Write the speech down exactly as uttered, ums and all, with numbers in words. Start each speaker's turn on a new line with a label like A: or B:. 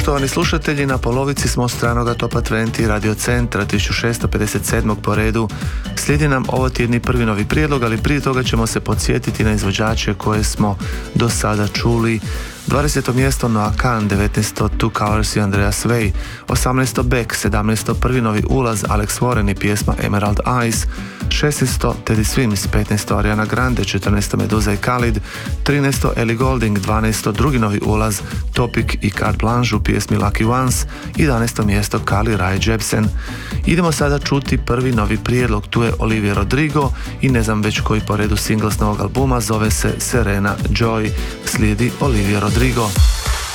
A: Poštovani slušatelji, na polovici smo stranoga topa dvadeset Radio Centra tisuću šesto pedeset sedam. po redu. Slijedi nam ovo tjedni prvi novi prijedlog, ali prije toga ćemo se podsjetiti na izvođače koje smo do sada čuli. dvadeseto mjesto Noah Kahan, devetnaesto Two Colors i Andreas Way, osamnaesto Beck, sedamnaesto prvi novi ulaz Alex Warren i pjesma Emerald Eyes, šesnaesto Teddy Swims, petnaesto Ariana Grande, četrnaesto Meduza i Khalid, trinaesto Ellie Goulding, dvanaesto drugi novi ulaz Topic i Carte Blanche u pjesmi Lucky Ones, jedanaesto mjesto Carly Rae Jepsen. Idemo sada čuti prvi novi prijedlog, tu je Olivia Rodrigo i ne znam već koji po redu singl s novog albuma, zove se Serena Joy. Slijedi Olivia Rodrigo.